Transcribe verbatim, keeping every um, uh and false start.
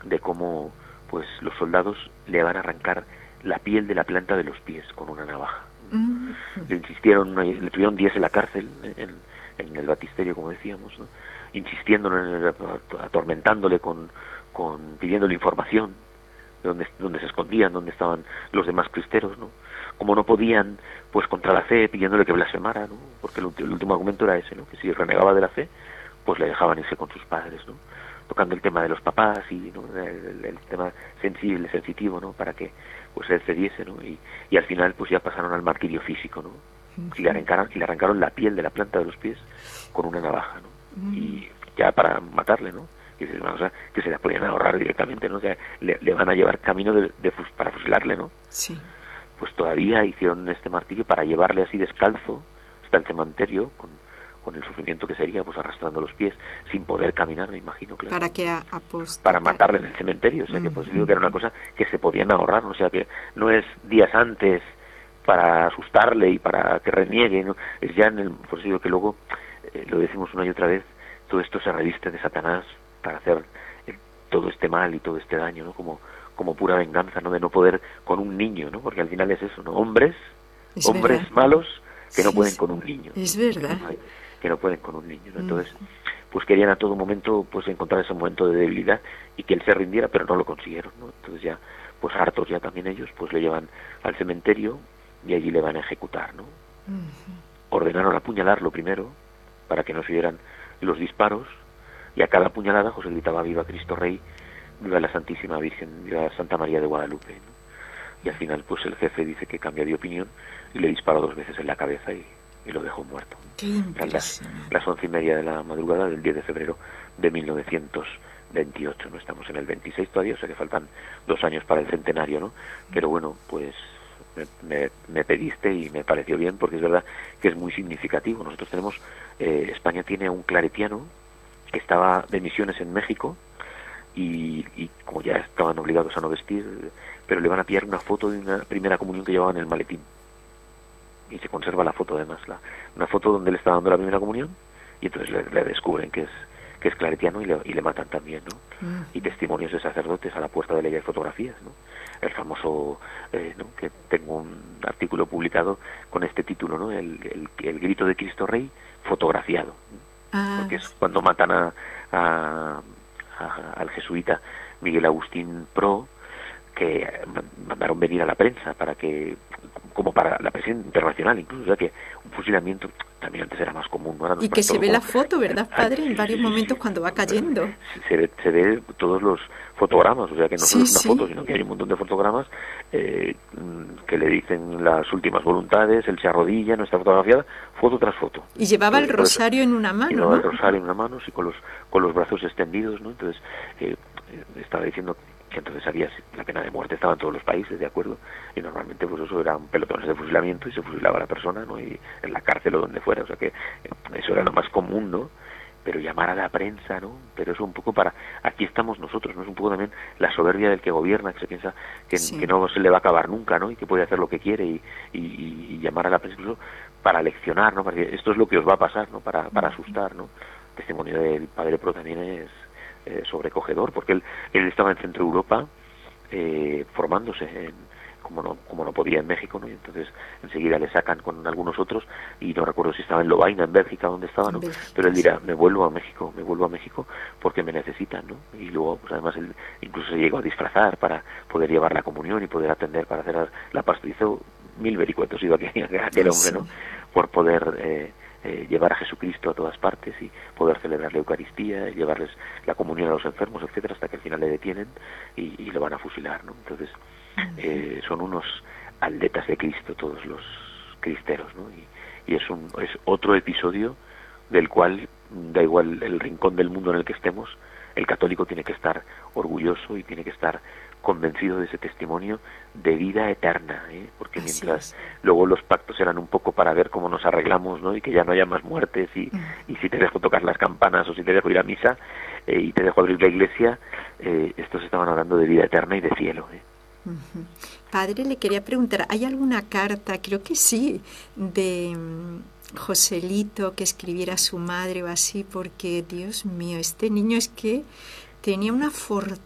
de cómo pues los soldados le van a arrancar la piel de la planta de los pies con una navaja. Mm. Le insistieron, le tuvieron días en la cárcel, en, en el batisterio, como decíamos, ¿no? Insistiendo, en el, atormentándole con, con pidiéndole información de dónde, dónde se escondían, dónde estaban los demás cristeros, ¿no? Como no podían, pues contra la fe, pidiéndole que blasfemara, ¿no? Porque el, el último argumento era ese, ¿no? Que si renegaba de la fe, pues le dejaban irse con sus padres, ¿no? Tocando el tema de los papás y, ¿no? el, el tema sensible, sensitivo, ¿no? Para que pues él cediese, ¿no? Y, y al final pues ya pasaron al martirio físico, ¿no? Y le arrancaron, y le arrancaron la piel de la planta de los pies con una navaja, ¿no? Y ya para matarle, ¿no? Que se, o sea, que se la podían ahorrar directamente, ¿no? O sea, le, le van a llevar camino de, de, para fusilarle, ¿no? Sí. Pues todavía hicieron este martirio para llevarle así descalzo hasta el cementerio, con, con el sufrimiento que sería, pues arrastrando los pies, sin poder caminar, me imagino, claro. Para que apostara. Para matarle en el cementerio, o sea, que pues digo que era una cosa que se podían ahorrar, ¿no? O sea, que no es días antes para asustarle y para que reniegue, ¿no? Es ya en el, por eso digo que luego, eh, lo decimos una y otra vez, todo esto se reviste de Satanás para hacer eh, todo este mal y todo este daño, ¿no? Como como pura venganza, ¿no? De no poder con un niño, ¿no? Porque al final es eso, ¿no? Hombres, es hombres verdad. malos que no sí, pueden con un niño. Es verdad. ¿no? Que no pueden con un niño, ¿no? Entonces, pues querían a todo momento, pues encontrar ese momento de debilidad y que él se rindiera, pero no lo consiguieron, ¿no? Entonces ya, pues hartos ya también ellos, pues le llevan al cementerio y allí le van a ejecutar, ¿no? Uh-huh. Ordenaron apuñalarlo primero, para que no se oyeran los disparos, y a cada puñalada José gritaba: viva Cristo Rey, viva la Santísima Virgen, viva Santa María de Guadalupe, ¿no? Y al final pues el jefe dice que cambia de opinión y le disparó dos veces en la cabeza y, y lo dejó muerto. Eran las, las once y media de la madrugada del diez de febrero de mil novecientos veintiocho, no estamos en el veintiséis todavía, o sea que faltan dos años para el centenario, ¿no? Pero bueno, pues me, me, me pediste y me pareció bien, porque es verdad que es muy significativo. Nosotros tenemos, eh, España tiene un claretiano que estaba de misiones en México, y, y como ya estaban obligados a no vestir, pero le van a pillar una foto de una primera comunión que llevaba en el maletín, y se conserva la foto además, la, una foto donde él está dando la primera comunión, y entonces le, le descubren que es que es claretiano y le, y le matan también, ¿no? Mm. Y testimonios de sacerdotes a la puerta de la iglesia, fotografías, ¿no? El famoso, eh, ¿no? Que tengo un artículo publicado con este título, ¿no? El, el, el grito de Cristo Rey fotografiado, ah. Porque es cuando matan a, a, a al jesuita Miguel Agustín Pro, que mandaron venir a la prensa para que, como para la prensa internacional incluso, o sea que un fusilamiento también antes era más común, ¿no? Ahora y que se ve como, la foto, ¿verdad, padre? En varios sí, momentos sí, cuando va cayendo. Se ve, se ve todos los fotogramas, o sea que no sí, solo es una sí. foto, sino que hay un montón de fotogramas eh, que le dicen las últimas voluntades, él se arrodilla, no está fotografiada, foto tras foto. Y llevaba Entonces, el rosario en una mano, llevaba ¿no? el rosario en una mano, sí, con los, con los brazos extendidos, ¿no? Entonces, eh, estaba diciendo que entonces había la pena de muerte, estaba en todos los países, ¿de acuerdo? Y normalmente pues eso eran pelotones de fusilamiento y se fusilaba a la persona, ¿no? Y en la cárcel o donde fuera, o sea que eso era lo más común, ¿no? Pero llamar a la prensa, ¿no? Pero eso un poco para, aquí estamos nosotros, ¿no? Es un poco también la soberbia del que gobierna, que se piensa que, sí. que no se le va a acabar nunca, ¿no? Y que puede hacer lo que quiere y, y, y llamar a la prensa incluso para leccionar, ¿no? Porque esto es lo que os va a pasar, ¿no? Para, para asustar, ¿no? El testimonio del padre Pro también es eh, sobrecogedor, porque él, él estaba en Centro Europa eh, formándose en, como no como no podía en México, ¿no? Y entonces enseguida le sacan con algunos otros, y no recuerdo si estaba en Lovaina, en Bélgica, donde estaba, ¿no? Pero él dirá, me vuelvo a México, me vuelvo a México porque me necesitan, ¿no? Y luego, pues además, él incluso se llegó a disfrazar para poder llevar la comunión y poder atender, para hacer la pasta. Hizo mil vericuetos, iba aquel, aquel hombre, ¿no? Por poder eh, eh, llevar a Jesucristo a todas partes y poder celebrar la Eucaristía, llevarles la comunión a los enfermos, etcétera, hasta que al final le detienen y, y lo van a fusilar, ¿no? Entonces, Eh, son unos atletas de Cristo todos los cristeros, ¿no? Y, y es un es otro episodio del cual, da igual el rincón del mundo en el que estemos, el católico tiene que estar orgulloso y tiene que estar convencido de ese testimonio de vida eterna, ¿eh? Porque Así mientras es. Luego los pactos eran un poco para ver cómo nos arreglamos, ¿no? Y que ya no haya más muertes y, mm. y si te dejo tocar las campanas o si te dejo ir a misa eh, y te dejo abrir la iglesia, eh, estos estaban hablando de vida eterna y de cielo, ¿eh? Uh-huh. Padre, le quería preguntar, ¿hay alguna carta, creo que sí, de um, Joselito que escribiera a su madre o así? Porque, Dios mío, este niño es que tenía una fortaleza